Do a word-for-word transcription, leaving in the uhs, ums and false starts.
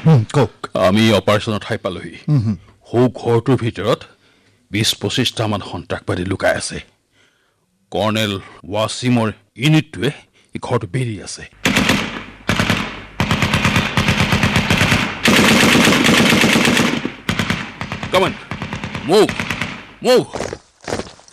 কওক আমি অপাৰেশ্যনত ঠাই পালোহি সৌ ঘৰটোৰ ভিতৰত বিশ পঁচিছটামান সন্ত্ৰাসবাদী লুকাই আছে কৰ্ণেল ৱাছিমৰ ইউনিটটোৱে এই ঘৰটো বেৰি আছে Come on, move, move.